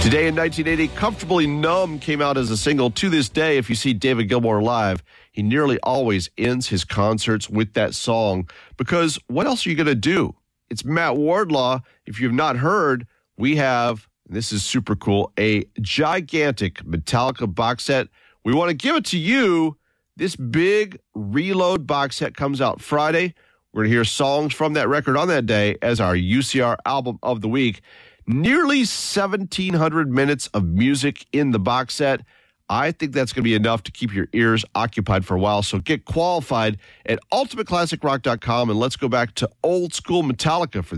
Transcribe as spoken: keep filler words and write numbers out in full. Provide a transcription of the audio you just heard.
Today in nineteen eighty, Comfortably Numb came out as a single. To this day, if you see David Gilmour live, he nearly always ends his concerts with that song because what else are you going to do? It's Matt Wardlaw. If you've not heard, we have, this is super cool, a gigantic Metallica box set. We want to give it to you. This big Reload box set comes out Friday. We're going to hear songs from that record on that day as our U C R album of the week. Nearly seventeen hundred minutes of music in the box set. I think that's going to be enough to keep your ears occupied for a while. So get qualified at ultimate classic rock dot com and let's go back to old school Metallica for